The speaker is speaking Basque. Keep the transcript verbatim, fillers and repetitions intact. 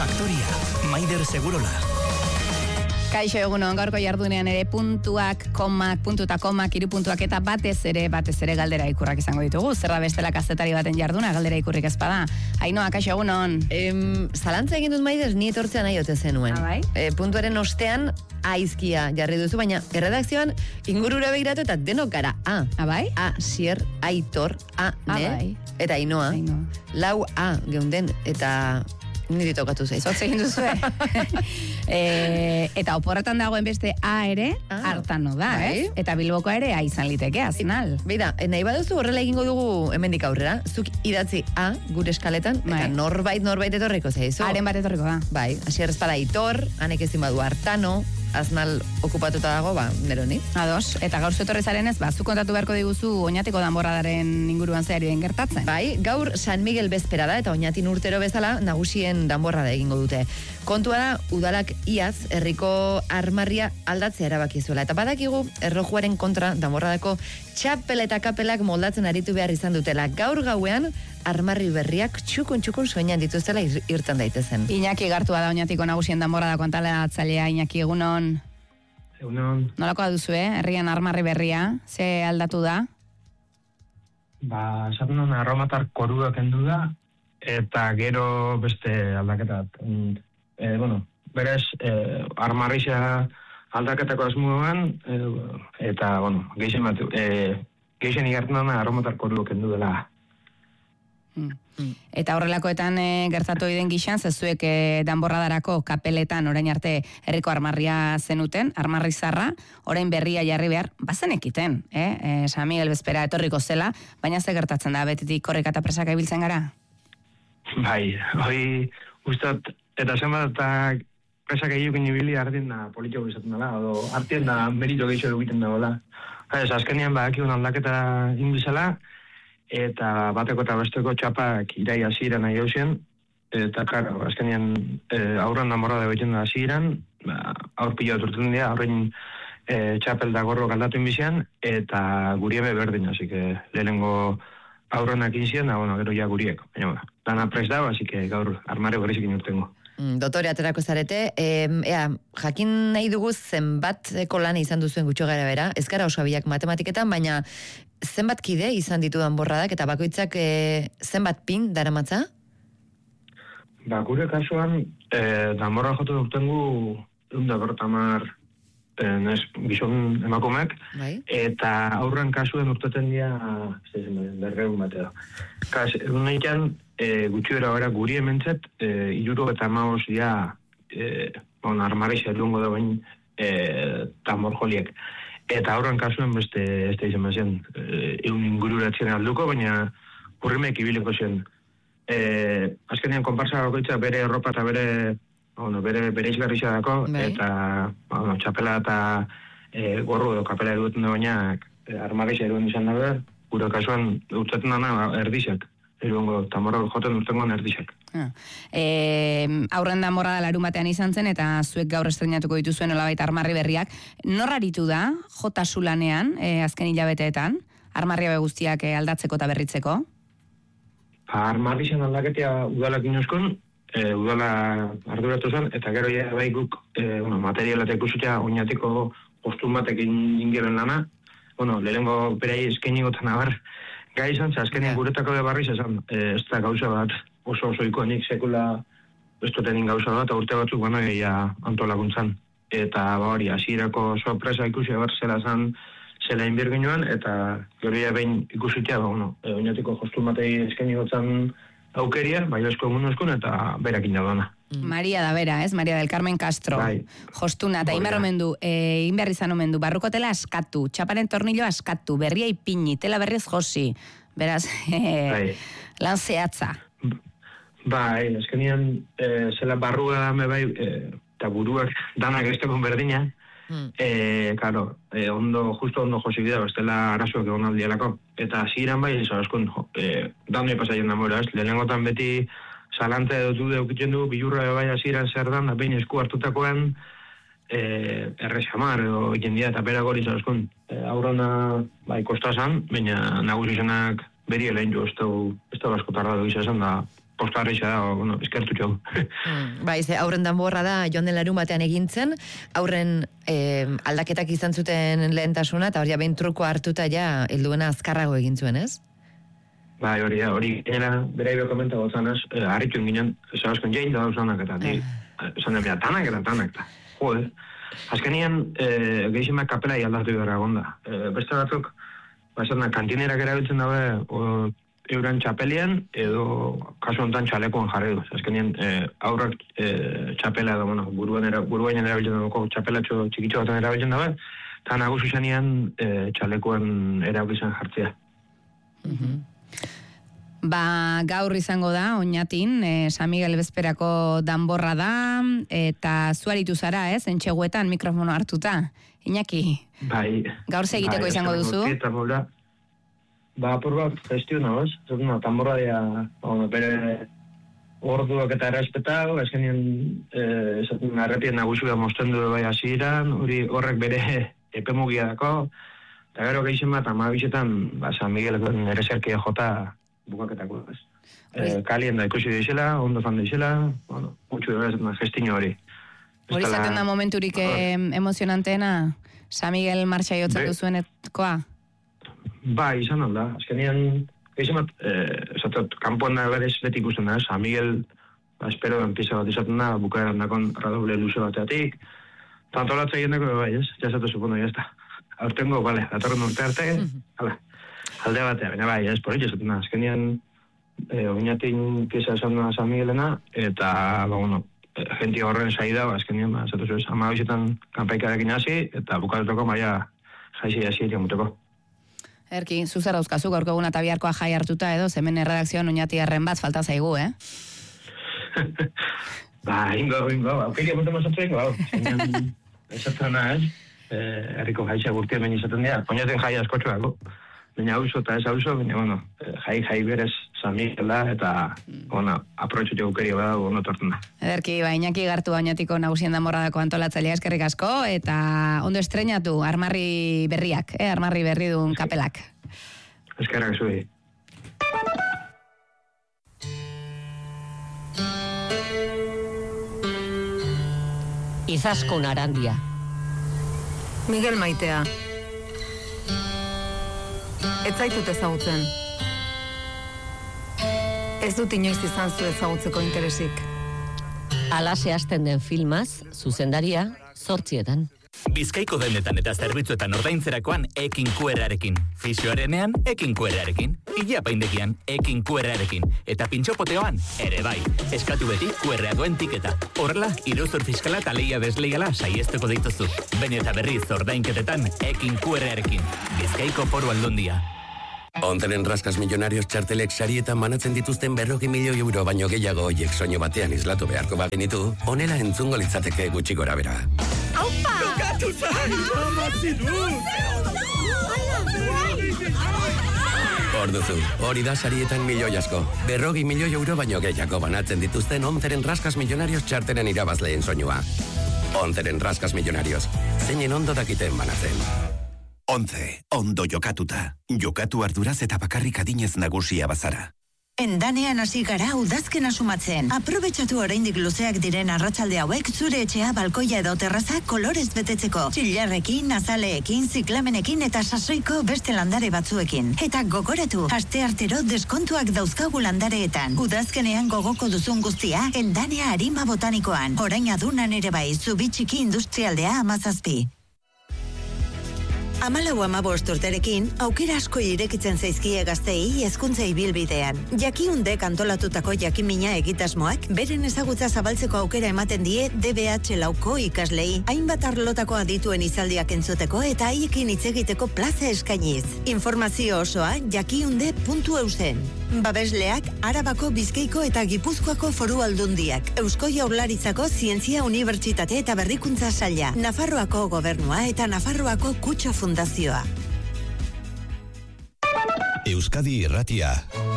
Faktoria, Maider Segurola. Kaixo egunon, gaurko jardunean ere puntuak, komak, puntuta komak, hiru puntuak eta batez ere, batez ere galdera ikurrak izango ditugu. Zer da bestela kazetari baten jarduna, galdera ikurrik ez bada. Ainoa, kaixo egunon. Em, zalantza egin dut Maider, ni etortzea nahi ote zenuen. Abai? E, puntuaren ostean, aizkia jarri duzu, baina erredakzioan ingurura begiratu eta denok gara A. Abai? A, Sier, Aitor, A, Ne, Abai. eta Ainoa. Ainoa. Lau A geunden, eta niri tokatu zaiz. Zotz egin duzu, e, eta oporretan dagoen beste A ere, Ah, hartano da, bai. ez? Eta Bilbokoa ere A izan liteke, aznal. Beida, nahi baduzu horrela egingo dugu hemendik aurrera, zuk idatzi A gure eskaletan, Bai. eta norbait norbait etorriko zaizu. Haren bat etorriko da. Bai, Asier ez bada Aitor, hanek ezin badu hartano, aznal okupatuta dago, ba, neroni. Ados, eta gaur zuetorri zaren ez, ba, zu kontatu beharko diguzu oinatiko danborradaren inguruan zehari den gertatzen. Bai, gaur San Miguel bezpera da, eta oinatin urtero bezala nagusien danborrada egingo dute. Kontua da, udalak iaz, herriko armarria aldatzea erabaki zuela. Eta badakigu, erlojuaren kontra danborradako txapel eta kapelak moldatzen aritu behar izan dutela. Gaur gauean, armarri berriak txukun-txukun soinan dituztela ir- irten daitezen. Iñaki gartua da oinatiko nagusien danborradako antalatzailea. Iñaki, egunon. Egunon, Nolakoa duzu, eh? Herrian armarri berria, ze aldatu da? ba, esaten duen arromatar korua kendu da, eta gero beste aldaketa. Mm, E, bueno, berez, e, armarrixa aldaketako asmoan, e, eta, bueno, geixen bat, e, geixen igartzen duen arromatar korua kendu dela. Hmm. Eta horrelakoetan e, gertatu den gixan, zezuek e, danborradarako kapeletan orain arte herriko armarria zenuten, armarri zarra, orain berria jarri behar, bazenekiten, eh? E, San Miguel bezpera etorriko zela, baina ze gertatzen da, betitik korrika eta presaka ibiltzen gara? Bai, hoi, ustat, eta zenbat eta presak egin ibili ardien da politiko izaten dela, edo artien da merito gehiago egiten dagoela. Ez, azkenean badakigun aldaketa inbizela, eta bateko eta besteko txapak irai hasieran nahi hausen, eta, karo, azkenean e, aurren damorra egiten da hasieran, ba, aur pila urten dira, aurren e, txapel da gorro galdatu inbizian, eta gurieme berdin, así que lehenengo aurrenak inzien, da, bueno, gero ja guriek. Baina, ba, dana prest dago, así que gaur armare berrizik inortengo. Mm, Dotore aterako zarete, e, ea, jakin nahi dugu zenbateko lan izan duzuen gutxo gara bera, ez gara oso abiak matematiketan, baina zenbat kide izan ditu danborradak, eta bakoitzak e, zenbat pin daramatza? Ba, gure kasuan, e, danborra jotu duktengu eunda bertamar e, nes, gizon emakumeak, Bai? eta aurren kasuen urteten dira berreun batea. Kas, egun nahian, e, gutxi bera gara guri hementzet, e, iruro eta maoz dira e, bon, armarrixa elungo da bain e, tambor joliek. Eta aurren kasuen beste ez da izan bezien, e, egun ingururatzen alduko, baina urrimek ibiliko zen. E, azkenean konparsa bakoitza bere erropa eta bere bueno, bere, bere izgarrixa dako, Bai. eta bueno, txapela eta e, gorro edo kapela eduten da baina e, armarrixa eduen izan dabe, gure kasuan urteten dana erdixak, eruengo tamorra joten urtengoan erdixak. Ah. E, aurren danborrada larun batean izan zen, eta zuek gaur estrenatuko dituzuen olabait armarri berriak. Nor aritu da, jota zulanean, e, azken hilabeteetan, armarria be guztiak e, aldatzeko eta berritzeko? Armarrixan aldaketia udalak inozkon, e, udala arduratu zen, eta gero ja bai guk e, bueno, materiala eta ikusutea oinatiko kostun batekin ingeren lana, bueno, lehenengo berei eskainigotan abar, gai izan, azkenean Ja. guretako de barriz esan, e, ez da gauza bat, oso oso ikonik sekula ez dutenin gauza bat, eta urte batzuk, bueno, egia antolakuntzan. Eta ba hori, hasierako sorpresa ikusi abar zela zan, zela inbirginuan, eta gero ja behin ikusitea, ba, bueno, e, oinatiko kostun batei eskainigotan aukeria, bai asko egun eskun, eta berakin da dona. Maria da bera, ez? Maria del Carmen Castro. Bai. Jostuna, eta Hori da. inber omen du, e, inber izan omen du, barrukotela askatu, txaparen tornillo askatu, berria ipini, tela berriz josi. Beraz, Bai. lan zehatza. Bai, azkenean, e, zela barruga dame bai, e, eta buruak danak ez tekon berdina, Mm. e, karo, e, ondo, justo ondo josi bida, bestela arazoak egon aldialako. Eta ziren bai, ez askon, e, danoi pasaien da mora, ez, lehenengotan beti zalantza edo du deukitzen du, bilurra bai aziran zer dan, da behin esku hartutakoan, e, errexamar edo jendia eta berak hori zauzkun. E, aurrona, bai, kostazan, baina nagusi zenak beri elein jo, ez da basko tarda du izan da, postarrixa da, bueno, eskertu txau. Mm, bai, ze aurren danborra da joan den larun batean egintzen, aurren eh, aldaketak izan zuten lehentasuna, eta hori behin truko hartuta ja, helduena azkarrago egin zuen, ez? Bai, hori da, hori, gainera, bere ibe komenta gotzanaz, eh, harritu inginen, zabazkon jein da dauzanak eta, di, esan da, tanak eta tanak eta, jode. Azkenien, eh, gehizemak kapela aldatu gara gonda. Eh, beste batzuk, ba, esan da, kantinerak erabiltzen dabe, o, euren txapelien, edo kasu honetan txalekoan jarri du. Azkenien, eh, aurrak eh, txapela edo, bueno, buruen era, buruen erabiltzen dago, txapelatxo txikitxo baten erabiltzen dabe, eta nagusu zenean eh, txalekoan erabiltzen jartzea. Mhm. Ba, gaur izango da, oinatin, e, San Miguel bezperako danborra da, eta zuaritu zara, ez, entxeguetan mikrofono hartuta. Iñaki, bai, gaur segiteko bai, izango duzu? Eta, mola, ba, apur bat gestioa, ez? Zertuna, danborra dia, bueno, bere orduak eta errespetau, eskenien, eh, esaten, arrepien nagusia mosten du bai hasieran, hori horrek bere epemugia dako, eta gero gehien bat, amabizetan, ba, San Miguel ere zerkia jota, bukaketako, ez. Eh, kalien da ikusi deixela, ondo fan deixela, bueno, mutxu da gestino hori. Hori zaten da momenturik eh, emozionanteena, San Miguel martxa jotzen duzuenetkoa? Ba, izan alda. Azkenean, izan bat, eh, esatot, kanpoan da berez beti ikusten da, San Miguel, ba, espero den pisa bat izaten da, bukaeran dakon radoble luze bateatik, tantolatza jendeko, bai, ez, jasatu supono, jazta. Aurtengo, bale, datorren urte arte, hala. Alde batea, baina bai, ez por ello, esaten da, azkenean eh, oinatin pieza esan da San Miguelena, eta, ba, bueno, eh, jenti horren saida, ba, azkenean, ba, esatu zuz, ama bizetan kanpaikarekin hasi, eta bukatutako maia jaisi hasi muteko. Erki, zuzer dauzkazu, gaurko eguna eta biharkoa jai hartuta edo, hemen erredakzioan oinati erren bat falta zaigu, eh? ba, ingo, ingo, aukeri apuntu mazatu ingo, hau, zenean, esatzen da, ez? Eh, herriko jaisa gurtia meni izaten dira, oinaten jai askotxoa, go? Baina hauzo eta ez hauzo, baina, bueno, jai, jai berez San Miguel da, eta, bueno, aproitxutik aukerio bada, bueno, torten da. Ederki, ba, Iñaki Gartu oinatiko nagusien danborradako antolatzailea eskerrik asko, eta ondo estrenatu armarri berriak, eh, armarri berri duen kapelak. Eskerrak zui. Izaskun Arandia. Miguel Maitea. Ez zaitut ezagutzen. Ez dut inoiz izan zu ezagutzeko interesik. Alase hasten den filmaz, zuzendaria, zortzietan. Bizkaiko dendetan eta zerbitzuetan ordaintzerakoan ekin Q R-arekin. Fisioarenean, ekin Q R-arekin. Ilapaindekian, ekin Q R-arekin. Eta pintxopoteoan, ere bai. Eskatu beti Q R-a duen tiketa. Horrela, iruzur fiskala eta leia desleiala saiesteko dituzu. Baina eta berriz ordainketetan, ekin Q R-arekin. Bizkaiko Foru Aldundia. Ontenen raskas millonarios txartelek sarietan banatzen dituzten berrogi milioi euro baino gehiago hoiek soinu batean islatu beharko bagenitu, honela entzungo litzateke gutxi gora bera. Aupa! Tokatu zai! Orduzu, hori da sarietan milioi asko. Berrogi milioi euro baino gehiago banatzen dituzten Ontenen raskas millonarios txartelen irabazleen soinua. Ontenen raskas millonarios. Zeinen ondo dakiten banatzen. Ontze, ondo jokatuta. Jokatu arduraz eta bakarrik adinez nagusia bazara. Endanean hasi gara udazkena sumatzen. Aprobetxatu oraindik luzeak diren arratsalde hauek zure etxea, balkoia edo terraza kolorez betetzeko. Txillarrekin, azaleekin, ziklamenekin eta sasoiko beste landare batzuekin. Eta gogoratu, asteartero deskontuak dauzkagu landareetan. Udazkenean gogoko duzun guztia, Endanea Arima Botanikoan. Orain adunan ere bai, Zubitxiki Industrialdea Hamazazpi. Amalau amabost urterekin, aukera asko irekitzen zaizkie gaztei hezkuntza ibilbidean. Jakiundek antolatutako jakimina egitasmoak, beren ezagutza zabaltzeko aukera ematen die D B H lauko ikaslei, hainbat arlotako adituen izaldiak entzuteko eta haiekin hitz egiteko plaza eskainiz. Informazio osoa jakiunde puntu eusen. Babesleak Arabako, Bizkaiko eta Gipuzkoako Foru Aldundiak, Eusko Jaurlaritzako Zientzia Unibertsitate eta Berrikuntza Saila, Nafarroako Gobernua eta Nafarroako Kutxa Fundazioa. Euskadi Irratia.